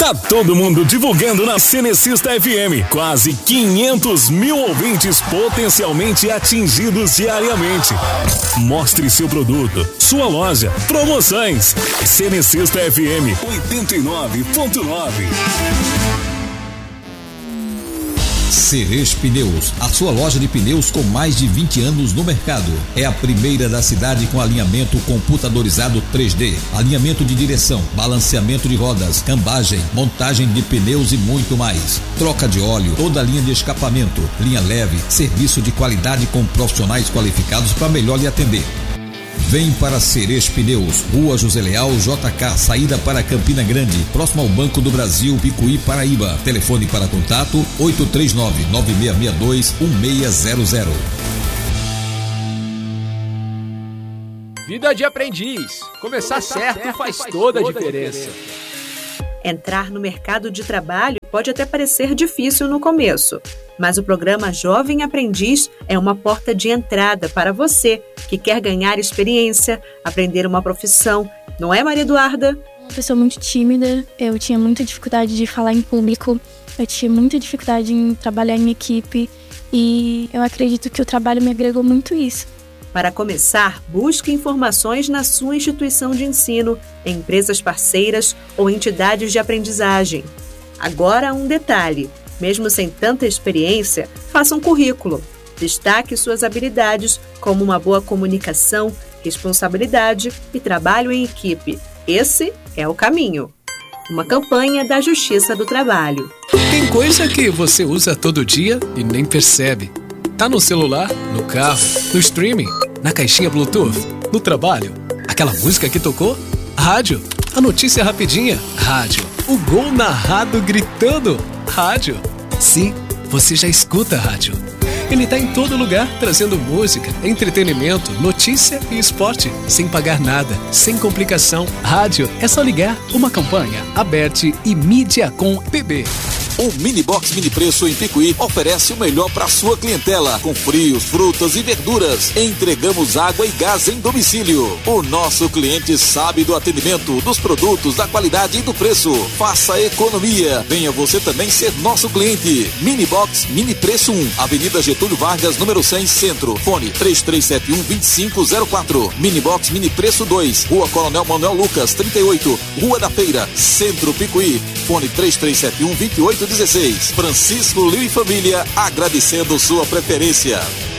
Tá todo mundo divulgando na Cenecista FM. Quase 500 mil ouvintes potencialmente atingidos diariamente. Mostre seu produto, sua loja, promoções. Cenecista FM 89.9. Ceres Pneus, a sua loja de pneus com mais de 20 anos no mercado. É a primeira da cidade com alinhamento computadorizado 3D, alinhamento de direção, balanceamento de rodas, cambagem, montagem de pneus e muito mais. Troca de óleo, toda a linha de escapamento, linha leve, serviço de qualidade com profissionais qualificados para melhor lhe atender. Vem para Ceres Pneus, Rua José Leal, JK, saída para Campina Grande, próximo ao Banco do Brasil, Picuí, Paraíba. Telefone para contato 839-9662-1600. Vida de aprendiz. Começar certo faz toda a diferença. Entrar no mercado de trabalho pode até parecer difícil no começo, mas o programa Jovem Aprendiz é uma porta de entrada para você que quer ganhar experiência, aprender uma profissão. Não é, Maria Eduarda? Uma pessoa muito tímida, eu tinha muita dificuldade de falar em público, eu tinha muita dificuldade em trabalhar em equipe e eu acredito que o trabalho me agregou muito isso. Para começar, busque informações na sua instituição de ensino, em empresas parceiras ou entidades de aprendizagem. Agora, um detalhe: mesmo sem tanta experiência, faça um currículo. Destaque suas habilidades, como uma boa comunicação, responsabilidade e trabalho em equipe. Esse é o caminho. Uma campanha da Justiça do Trabalho. Tem coisa que você usa todo dia e nem percebe. Tá no celular, no carro, no streaming, na caixinha Bluetooth, no trabalho. Aquela música que tocou? Rádio. A notícia rapidinha? Rádio. O gol narrado gritando? Rádio. Sim, você já escuta rádio. Ele tá em todo lugar, trazendo música, entretenimento, notícia e esporte, sem pagar nada, sem complicação. Rádio é só ligar. Uma campanha, Aberte e Mídia com PB. O Mini Box Mini Preço em Picuí oferece o melhor para sua clientela, com frios, frutas e verduras. Entregamos água e gás em domicílio. O nosso cliente sabe do atendimento, dos produtos, da qualidade e do preço. Faça economia. Venha você também ser nosso cliente. Mini Box Mini Preço 1, Avenida Getúlio Vargas, número 100, Centro. Fone 3371-2504. Mini Box Mini Preço 2, Rua Coronel Manuel Lucas, 38, Rua da Feira, Centro, Picuí. Fone 3371-2816. Francisco Liu e família, agradecendo sua preferência.